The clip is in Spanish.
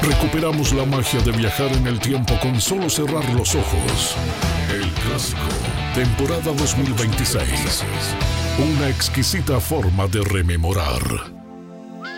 Recuperamos la magia de viajar en el tiempo con solo cerrar los ojos. El Clásico, temporada 2026. Una exquisita forma de rememorar.